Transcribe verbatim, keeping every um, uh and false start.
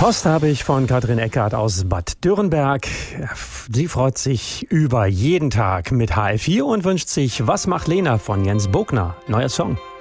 Post habe ich von Katrin Eckert aus Bad Dürrenberg. Sie freut sich über jeden Tag mit H F vier und wünscht sich "Was macht Lena" von Jens Bogner. Neuer Song.